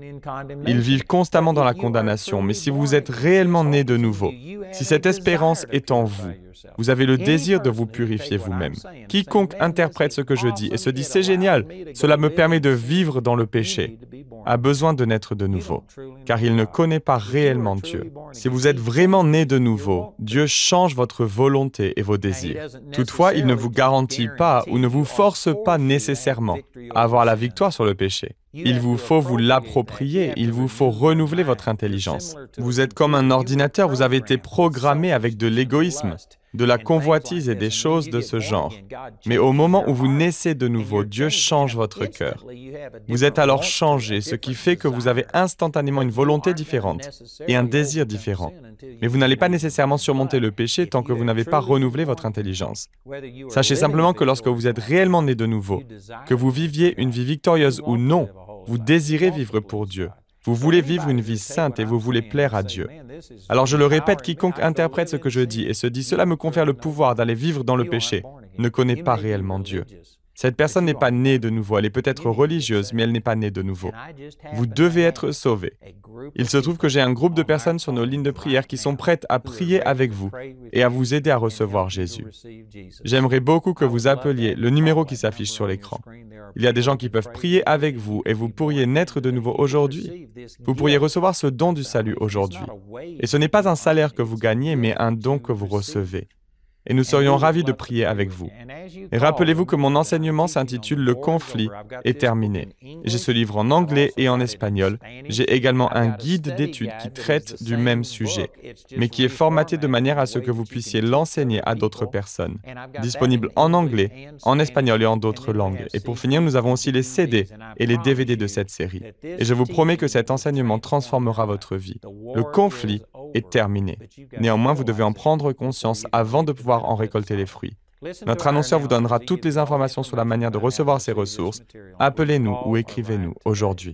Ils vivent constamment dans la condamnation, mais si vous êtes réellement né de nouveau, si cette espérance est en vous, vous avez le désir de vous purifier vous-même. Quiconque interprète ce que je dis et se dit « c'est génial, cela me permet de vivre dans le péché », a besoin de naître de nouveau, car il ne connaît pas réellement Dieu. Si vous êtes vraiment né de nouveau, Dieu change votre volonté et vos désirs. Toutefois, il ne vous garantit pas ou ne vous force pas nécessairement à avoir la victoire sur le péché. Il vous faut vous l'approprier, il vous faut renouveler votre intelligence. Vous êtes comme un ordinateur, vous avez été programmé avec de l'égoïsme, de la convoitise et des choses de ce genre. Mais au moment où vous naissez de nouveau, Dieu change votre cœur. Vous êtes alors changé, ce qui fait que vous avez instantanément une volonté différente et un désir différent. Mais vous n'allez pas nécessairement surmonter le péché tant que vous n'avez pas renouvelé votre intelligence. Sachez simplement que lorsque vous êtes réellement né de nouveau, que vous viviez une vie victorieuse ou non, vous désirez vivre pour Dieu. Vous voulez vivre une vie sainte et vous voulez plaire à Dieu. Alors je le répète, quiconque interprète ce que je dis et se dit « cela me confère le pouvoir d'aller vivre dans le péché », ne connaît pas réellement Dieu. Cette personne n'est pas née de nouveau, elle est peut-être religieuse, mais elle n'est pas née de nouveau. Vous devez être sauvés. Il se trouve que j'ai un groupe de personnes sur nos lignes de prière qui sont prêtes à prier avec vous et à vous aider à recevoir Jésus. J'aimerais beaucoup que vous appeliez le numéro qui s'affiche sur l'écran. Il y a des gens qui peuvent prier avec vous et vous pourriez naître de nouveau aujourd'hui. Vous pourriez recevoir ce don du salut aujourd'hui. Et ce n'est pas un salaire que vous gagnez, mais un don que vous recevez. Et nous serions ravis de prier avec vous. Et rappelez-vous que mon enseignement s'intitule « Le conflit est terminé ». J'ai ce livre en anglais et en espagnol. J'ai également un guide d'études qui traite du même sujet, mais qui est formaté de manière à ce que vous puissiez l'enseigner à d'autres personnes. Disponible en anglais, en espagnol et en d'autres langues. Et pour finir, nous avons aussi les C D et les D V D de cette série. Et je vous promets que cet enseignement transformera votre vie. Le conflit est terminé. Néanmoins, vous devez en prendre conscience avant de pouvoir en récolter les fruits. Notre annonceur vous donnera toutes les informations sur la manière de recevoir ces ressources. Appelez-nous ou écrivez-nous aujourd'hui.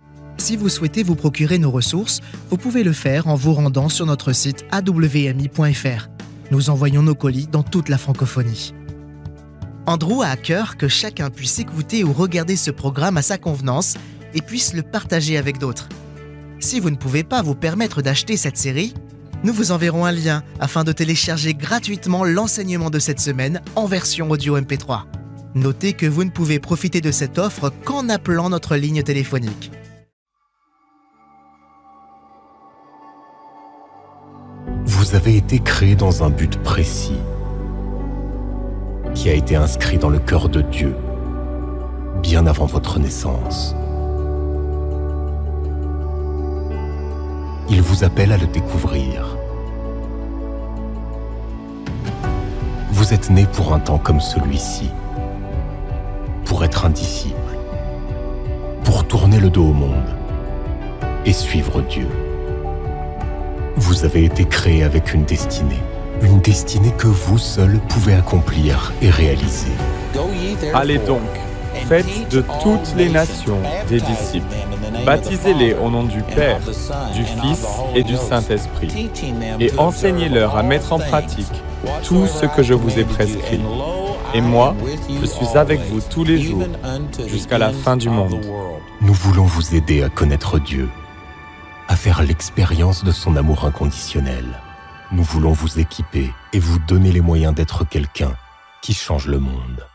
Si vous souhaitez vous procurer nos ressources, vous pouvez le faire en vous rendant sur notre site a w m i point f r. Nous envoyons nos colis dans toute la francophonie. Andrew a à cœur que chacun puisse écouter ou regarder ce programme à sa convenance et puisse le partager avec d'autres. Si vous ne pouvez pas vous permettre d'acheter cette série, Nous vous enverrons un lien afin de télécharger gratuitement l'enseignement de cette semaine en version audio M P trois. Notez que vous ne pouvez profiter de cette offre qu'en appelant notre ligne téléphonique. Vous avez été créé dans un but précis, qui a été inscrit dans le cœur de Dieu, bien avant votre naissance. Il vous appelle à le découvrir. Vous êtes né pour un temps comme celui-ci, pour être un disciple, pour tourner le dos au monde et suivre Dieu. Vous avez été créé avec une destinée, une destinée que vous seul pouvez accomplir et réaliser. Allez donc, faites de toutes les nations des disciples. Baptisez-les au nom du Père, du Fils et du Saint-Esprit, et enseignez-leur à mettre en pratique tout ce que je vous ai prescrit. Et moi, je suis avec vous tous les jours, jusqu'à la fin du monde. Nous voulons vous aider à connaître Dieu, à faire l'expérience de son amour inconditionnel. Nous voulons vous équiper et vous donner les moyens d'être quelqu'un qui change le monde.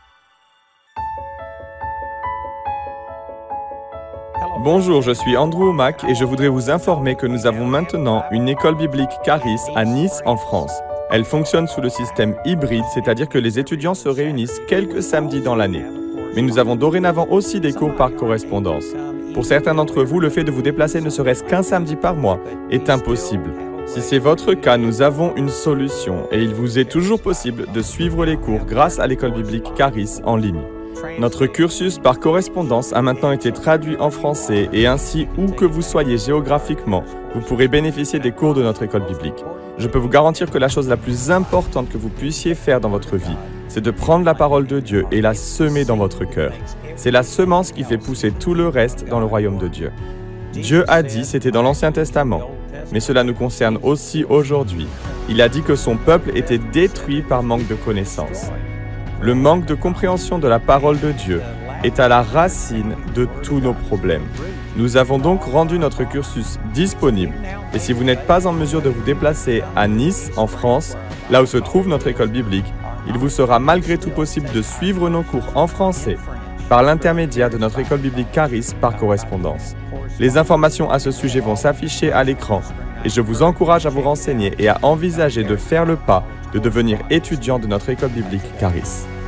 Bonjour, je suis Andrew Mack et je voudrais vous informer que nous avons maintenant une école biblique Charis à Nice en France. Elle fonctionne sous le système hybride, c'est-à-dire que les étudiants se réunissent quelques samedis dans l'année. Mais nous avons dorénavant aussi des cours par correspondance. Pour certains d'entre vous, le fait de vous déplacer ne serait-ce qu'un samedi par mois est impossible. Si c'est votre cas, nous avons une solution et il vous est toujours possible de suivre les cours grâce à l'école biblique Charis en ligne. Notre cursus par correspondance a maintenant été traduit en français et ainsi, où que vous soyez géographiquement, vous pourrez bénéficier des cours de notre école biblique. Je peux vous garantir que la chose la plus importante que vous puissiez faire dans votre vie, c'est de prendre la parole de Dieu et la semer dans votre cœur. C'est la semence qui fait pousser tout le reste dans le royaume de Dieu. Dieu a dit, c'était dans l'Ancien Testament, mais cela nous concerne aussi aujourd'hui. Il a dit que son peuple était détruit par manque de connaissance. Le manque de compréhension de la parole de Dieu est à la racine de tous nos problèmes. Nous avons donc rendu notre cursus disponible. Et si vous n'êtes pas en mesure de vous déplacer à Nice, en France, là où se trouve notre école biblique, il vous sera malgré tout possible de suivre nos cours en français par l'intermédiaire de notre école biblique Charis par correspondance. Les informations à ce sujet vont s'afficher à l'écran et je vous encourage à vous renseigner et à envisager de faire le pas de devenir étudiant de notre école biblique Charis.